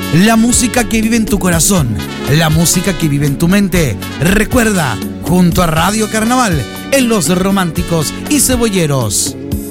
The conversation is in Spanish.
La música que vive en tu corazón, la música que vive en tu mente. Recuerda, junto a Radio Carnaval, en Los Románticos y Cebolleros.